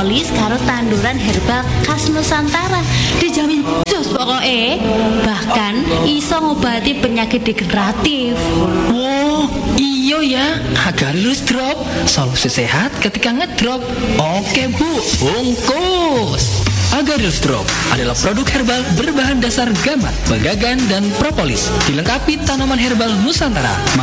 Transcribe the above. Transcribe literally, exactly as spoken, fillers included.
propolis karo tanduran herbal khas Nusantara. Dijamin jos pokoke. Bahkan iso ngobati penyakit degeneratif. Oh, iyo ya. Agarulus Drop, solusi sehat ketika ngedrop. Oke Bu, bungkus. Agarulus Drop adalah produk herbal berbahan dasar gamat, pegagan, dan propolis. Dilengkapi tanaman herbal Nusantara.